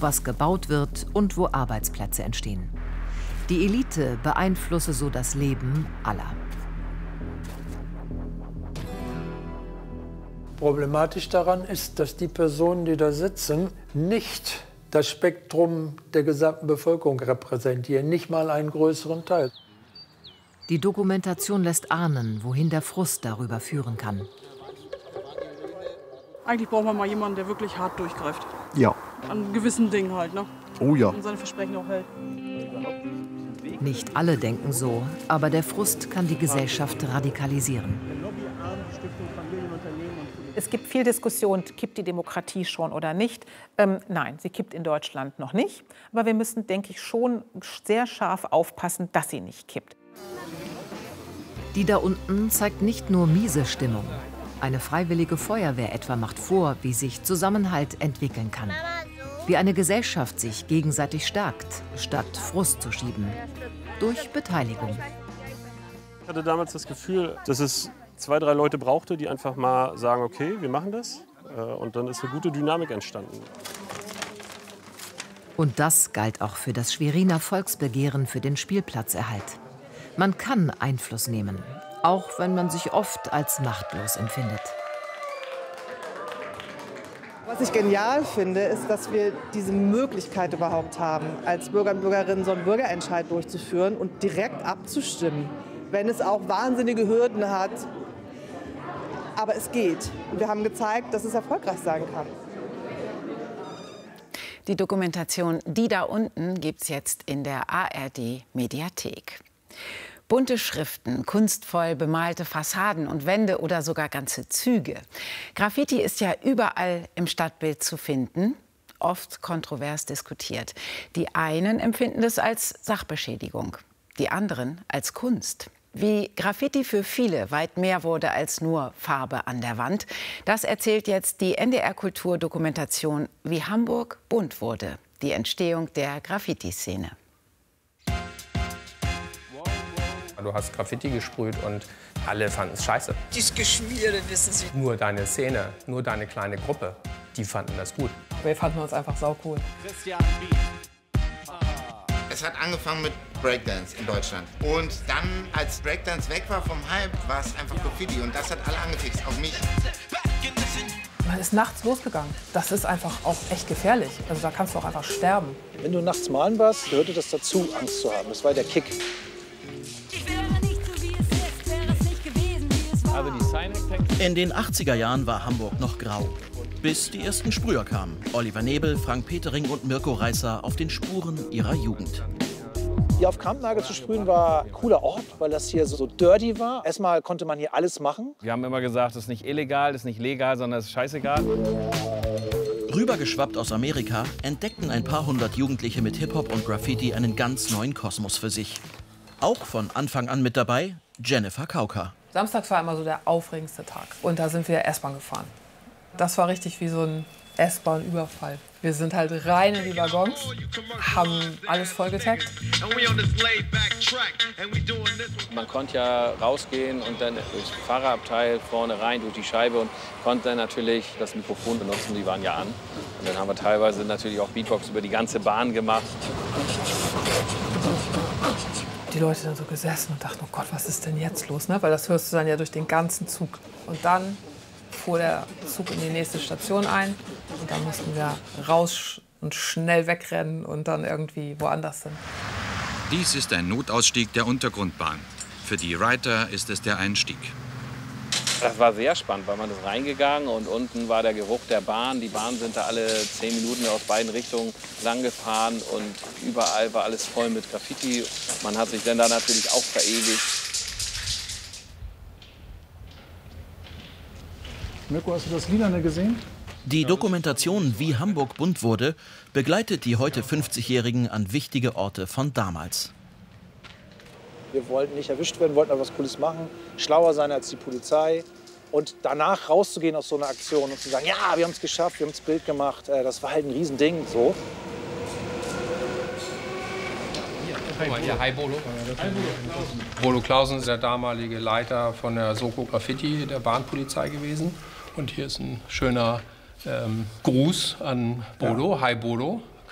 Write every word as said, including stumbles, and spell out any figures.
was gebaut wird und wo Arbeitsplätze entstehen. Die Elite beeinflusse so das Leben aller. Problematisch daran ist, dass die Personen, die da sitzen, nicht das Spektrum der gesamten Bevölkerung repräsentieren, nicht mal einen größeren Teil. Die Dokumentation lässt ahnen, wohin der Frust darüber führen kann. Eigentlich brauchen wir mal jemanden, der wirklich hart durchgreift. Ja. An gewissen Dingen halt, ne? Oh ja. Und seine Versprechen auch hält. Nicht alle denken so, aber der Frust kann die Gesellschaft radikalisieren. Es gibt viel Diskussion, kippt die Demokratie schon oder nicht. Ähm, nein, sie kippt in Deutschland noch nicht. Aber wir müssen, denke ich, schon sehr scharf aufpassen, dass sie nicht kippt. Die da unten zeigt nicht nur miese Stimmung. Eine freiwillige Feuerwehr etwa macht vor, wie sich Zusammenhalt entwickeln kann. Wie eine Gesellschaft sich gegenseitig stärkt, statt Frust zu schieben. Durch Beteiligung. Ich hatte damals das Gefühl, dass es zwei, drei Leute brauchte, die einfach mal sagen, okay, wir machen das. Und dann ist eine gute Dynamik entstanden. Und das galt auch für das Schweriner Volksbegehren für den Spielplatzerhalt. Man kann Einfluss nehmen, auch wenn man sich oft als machtlos empfindet. Was ich genial finde, ist, dass wir diese Möglichkeit überhaupt haben, als Bürger und Bürgerinnen so einen Bürgerentscheid durchzuführen und direkt abzustimmen, wenn es auch wahnsinnige Hürden hat. Aber es geht. Und wir haben gezeigt, dass es erfolgreich sein kann. Die Dokumentation Die da unten gibt's jetzt in der A R D-Mediathek. Bunte Schriften, kunstvoll bemalte Fassaden und Wände oder sogar ganze Züge. Graffiti ist ja überall im Stadtbild zu finden, oft kontrovers diskutiert. Die einen empfinden es als Sachbeschädigung, die anderen als Kunst. Wie Graffiti für viele weit mehr wurde als nur Farbe an der Wand, das erzählt jetzt die N D R-Kultur-Dokumentation Wie Hamburg bunt wurde, die Entstehung der Graffiti-Szene. Du hast Graffiti gesprüht und alle fanden es scheiße. Das Geschmierde, wissen Sie. Nur deine Szene, nur deine kleine Gruppe, die fanden das gut. Wir fanden uns einfach saucool. Es hat angefangen mit Breakdance in Deutschland. Und dann, als Breakdance weg war vom Hype, war es einfach Graffiti. Und das hat alle angefixt, auch mich. Man ist nachts losgegangen. Das ist einfach auch echt gefährlich. Also da kannst du auch einfach sterben. Wenn du nachts malen warst, gehörte das dazu, Angst zu haben. Das war der Kick. In den achtziger Jahren war Hamburg noch grau. Bis die ersten Sprüher kamen. Oliver Nebel, Frank Petering und Mirko Reisser auf den Spuren ihrer Jugend. Hier auf Kampnagel zu sprühen war ein cooler Ort, weil das hier so dirty war. Erstmal konnte man hier alles machen. Wir haben immer gesagt, das ist nicht illegal, das ist nicht legal, sondern das ist scheißegal. Rübergeschwappt aus Amerika entdeckten ein paar hundert Jugendliche mit Hip-Hop und Graffiti einen ganz neuen Kosmos für sich. Auch von Anfang an mit dabei Jennifer Kauka. Samstags war immer so der aufregendste Tag. Und da sind wir S-Bahn gefahren. Das war richtig wie so ein S-Bahn-Überfall. Wir sind halt rein in die Waggons, haben alles vollgetaggt. Man konnte ja rausgehen und dann durchs Fahrerabteil vorne rein durch die Scheibe und konnte dann natürlich das Mikrofon benutzen, die waren ja an. Und dann haben wir teilweise natürlich auch Beatbox über die ganze Bahn gemacht. Die Leute dann so gesessen und dachten, oh Gott, was ist denn jetzt los? Ne? Weil das hörst du dann ja durch den ganzen Zug. Und dann fuhr der Zug in die nächste Station ein und dann mussten wir raus und schnell wegrennen und dann irgendwie woanders sind. Dies ist ein Notausstieg der Untergrundbahn. Für die Reiter ist es der Einstieg. Das war sehr spannend, weil man ist reingegangen und unten war der Geruch der Bahn. Die Bahnen sind da alle zehn Minuten aus beiden Richtungen lang gefahren und überall war alles voll mit Graffiti. Man hat sich dann da natürlich auch verewigt. Mirko, hast du das Lilane gesehen? Die Dokumentation Wie Hamburg bunt wurde begleitet die heute fünfzigjährigen an wichtige Orte von damals. Wir wollten nicht erwischt werden, wollten aber was Cooles machen, schlauer sein als die Polizei. Und danach rauszugehen aus so einer Aktion und zu sagen, ja, wir haben es geschafft, wir haben das Bild gemacht, das war halt ein Riesending. So. Guck mal hier, hi Bolo. Bolo Clausen ist der damalige Leiter von der Soko Graffiti der Bahnpolizei gewesen. Und hier ist ein schöner ähm, Gruß an Bolo. Ja. Hi Bolo.